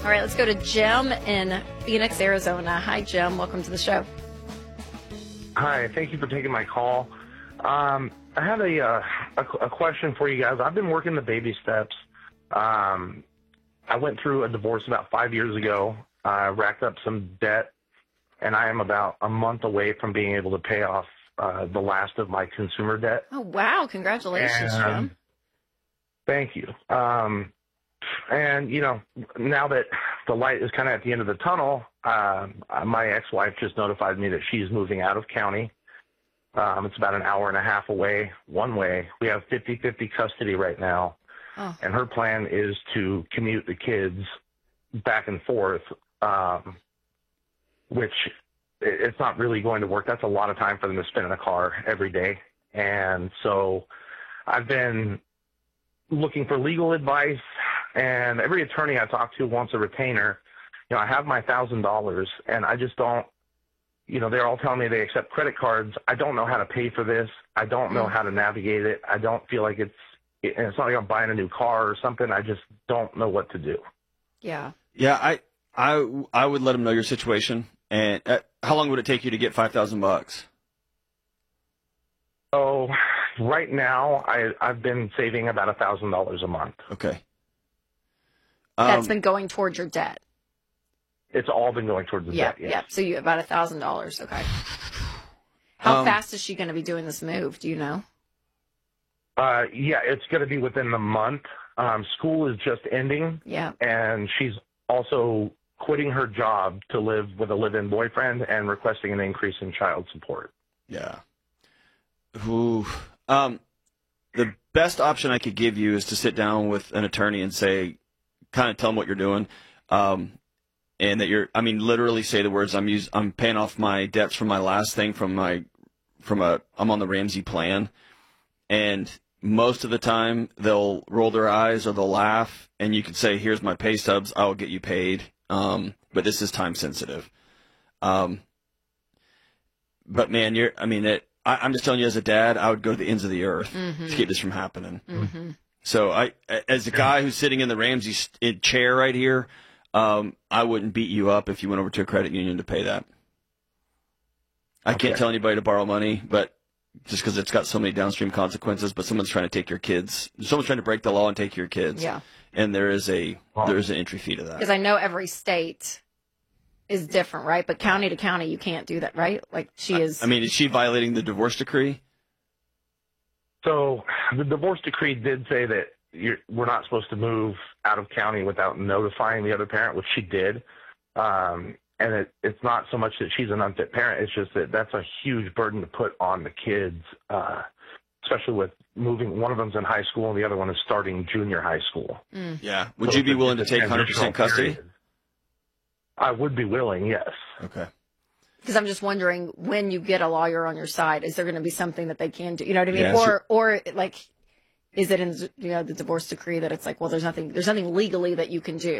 All right, let's go to Jim in Phoenix, Arizona. Hi, Jim. Welcome to the show. Hi, thank you for taking my call. I had a question for you guys. I've been working the baby steps. I went through a divorce about 5 years ago. I racked up some debt, and I am about a month away from being able to pay off the last of my consumer debt. Oh, wow. Congratulations, Jim. Thank you. And, you know, now that the light is kind of at the end of the tunnel, my ex-wife just notified me that she's moving out of county. It's about an hour and a half away, one way. We have 50-50 custody right now. Oh. And her plan is to commute the kids back and forth, which it's not really going to work. That's a lot of time for them to spend in a car every day. And so I've been looking for legal advice, and every attorney I talk to wants a retainer. You know, I have my $1,000, and I just don't, you know, they're all telling me they accept credit cards. I don't know how to pay for this. I don't know how to navigate it. I don't feel like it's not like I'm buying a new car or something. I just don't know what to do. Yeah. Yeah, I would let them know your situation. And how long would it take you to get $5,000? So right now I've been saving about $1,000 a month. Okay. That's been going towards your debt. It's all been going towards the debt. Yes. Yeah. So you about $1,000. Okay. How fast is she going to be doing this move? Do you know? Yeah, it's going to be within the month. School is just ending. Yeah. And she's also quitting her job to live with a live-in boyfriend and requesting an increase in child support. Yeah. Ooh. The best option I could give you is to sit down with an attorney and say, kind of tell them what you're doing. And that literally say the words, I'm paying off my debts from my last thing I'm on the Ramsey plan. And most of the time they'll roll their eyes or they'll laugh, and you can say, here's my pay stubs, I'll get you paid. But this is time sensitive. But man, I'm just telling you as a dad, I would go to the ends of the earth to keep this from happening. Mm-hmm. So as a guy who's sitting in the Ramsey chair right here, I wouldn't beat you up if you went over to a credit union to pay that. I can't tell anybody to borrow money, but just because it's got so many downstream consequences, but someone's trying to take your kids. Someone's trying to break the law and take your kids. Yeah. And there is an entry fee to that. Because I know every state is different, right? But county to county, you can't do that, right? Like she is. Is she violating the divorce decree? So the divorce decree did say that we're not supposed to move out of county without notifying the other parent, which she did. And it's not so much that she's an unfit parent. It's just that that's a huge burden to put on the kids, especially with moving. One of them's in high school and the other one is starting junior high school. Mm. Yeah. Would you be willing to take 100% custody? I would be willing, yes. Okay. Because I'm just wondering, when you get a lawyer on your side, is there going to be something that they can do? You know what I mean? Yeah, or like, is it in the divorce decree that it's like, well, there's nothing legally that you can do?